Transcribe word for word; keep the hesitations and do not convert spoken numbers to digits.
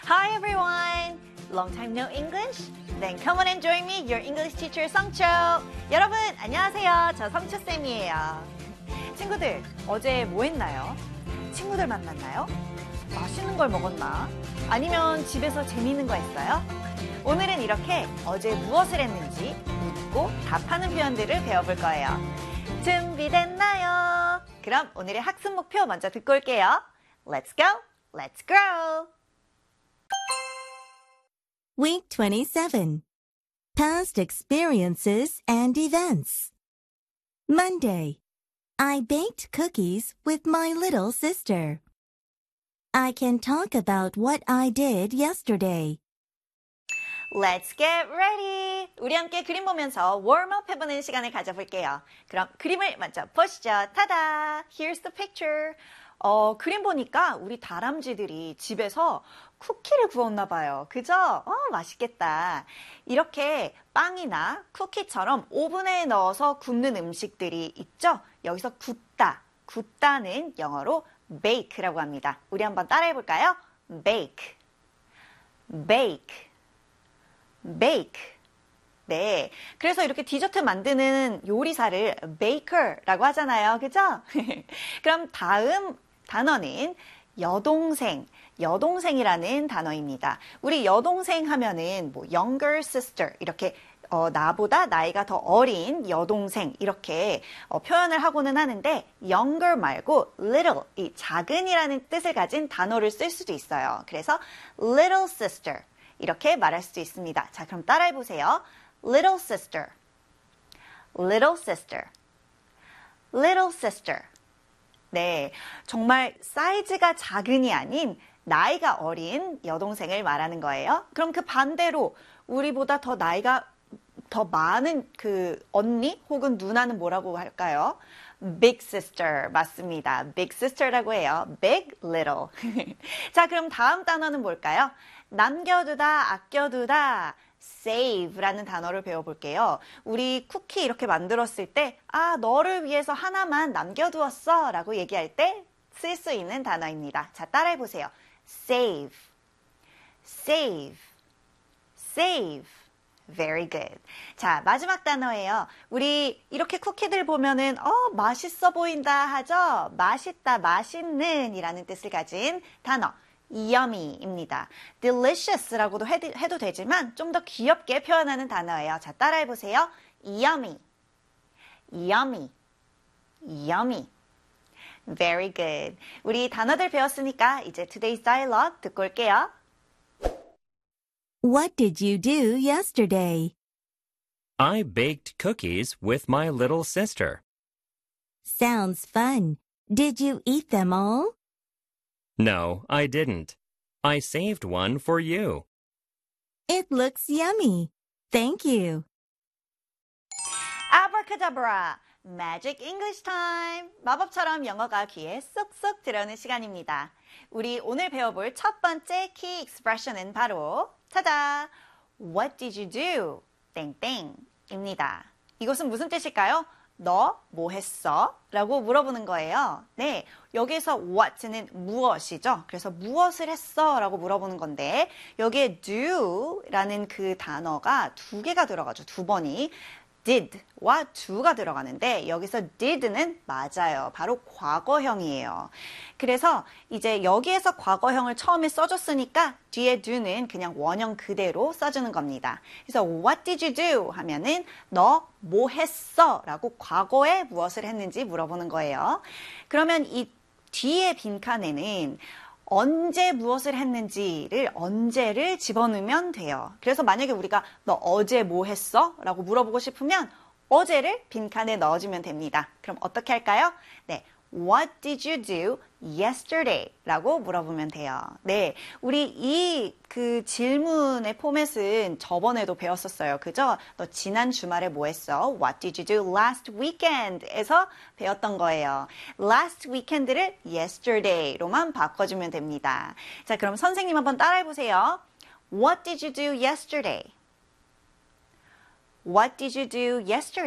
Hi everyone! Long time no English? Then come on and join me, your English teacher 성초. 여러분 안녕하세요. 저 성초쌤이에요. 친구들 어제 뭐 했나요? 친구들 만났나요? 맛있는 걸 먹었나? 아니면 집에서 재미있는 거 했어요? 오늘은 이렇게 어제 무엇을 했는지 묻고 답하는 표현들을 배워볼 거예요. 준비됐나요? 그럼 오늘의 학습 목표 먼저 듣고 올게요. Let's go! Let's grow! Week twenty-seven. Past experiences and events. Monday. I baked cookies with my little sister. I can talk about what I did yesterday. Let's get ready! 우리 함께 그림 보면서 웜업 해보는 시간을 가져볼게요. 그럼 그림을 먼저 보시죠. 타다! Here's the picture. 어, 그림 보니까 우리 다람쥐들이 집에서 쿠키를 구웠나 봐요. 그죠? 어, 맛있겠다. 이렇게 빵이나 쿠키처럼 오븐에 넣어서 굽는 음식들이 있죠? 여기서 굽다. 굽다는 영어로 bake라고 합니다. 우리 한번 따라해볼까요? bake, bake, bake. 네, 그래서 이렇게 디저트 만드는 요리사를 baker라고 하잖아요. 그죠? 그럼 다음 단어는 여동생, 여동생이라는 단어입니다. 우리 여동생 하면은 뭐 younger sister 이렇게 어, 나보다 나이가 더 어린 여동생 이렇게 어, 표현을 하고는 하는데 younger 말고 little, 이 작은이라는 뜻을 가진 단어를 쓸 수도 있어요. 그래서 little sister 이렇게 말할 수도 있습니다. 자, 그럼 따라해보세요. Little sister, little sister, little sister. 네, 정말 사이즈가 작은이 아닌 나이가 어린 여동생을 말하는 거예요. 그럼 그 반대로 우리보다 더 나이가 더 많은 그 언니 혹은 누나는 뭐라고 할까요? Big sister 맞습니다. Big sister라고 해요. Big, little. 자, 그럼 다음 단어는 뭘까요? 남겨두다, 아껴두다. save라는 단어를 배워볼게요. 우리 쿠키 이렇게 만들었을 때 아, 너를 위해서 하나만 남겨두었어 라고 얘기할 때 쓸 수 있는 단어입니다. 자, 따라해보세요. save, save, save. Very good. 자, 마지막 단어예요. 우리 이렇게 쿠키들 보면은 어, 맛있어 보인다 하죠? 맛있다, 맛있는 이라는 뜻을 가진 단어. yummy입니다. delicious라고도 해도, 해도 되지만 좀 더 귀엽게 표현하는 단어예요. 자, 따라해보세요. yummy, yummy, yummy. Very good. 우리 단어들 배웠으니까 이제 today's dialogue 듣고 올게요. What did you do yesterday? I baked cookies with my little sister. Sounds fun. Did you eat them all? No, I didn't. I saved one for you. It looks yummy. Thank you. Abracadabra! Magic English time! 마법처럼 영어가 귀에 쏙쏙 들어오는 시간입니다. 우리 오늘 배워볼 첫 번째 key expression은 바로 타다! What did you do? 땡땡입니다. 이것은 무슨 뜻일까요? 너 뭐 했어? 라고 물어보는 거예요. 네, 여기서 what는 무엇이죠? 그래서 무엇을 했어? 라고 물어보는 건데 여기에 do 라는 그 단어가 두 개가 들어가죠. 두 번이. did와 do가 들어가는데 여기서 did는 맞아요. 바로 과거형이에요. 그래서 이제 여기에서 과거형을 처음에 써줬으니까 뒤에 do는 그냥 원형 그대로 써주는 겁니다. 그래서 what did you do? 하면은 너 뭐 했어? 라고 과거에 무엇을 했는지 물어보는 거예요. 그러면 이 뒤에 빈칸에는 언제 무엇을 했는지를 언제를 집어넣으면 돼요. 그래서 만약에 우리가 너 어제 뭐 했어? 라고 물어보고 싶으면 어제를 빈칸에 넣어주면 됩니다. 그럼 어떻게 할까요? 네, What did you do yesterday? 라고 물어보면 돼요. 네, 우리 이 그 질문의 포맷은 저번에도 배웠었어요. 그죠? 너 지난 주말에 뭐 했어? What did you do last weekend? 에서 배웠던 거예요. last weekend를 yesterday로만 바꿔주면 됩니다. 자, 그럼 선생님 한번 따라해보세요. What did you do yesterday? What did you do yesterday?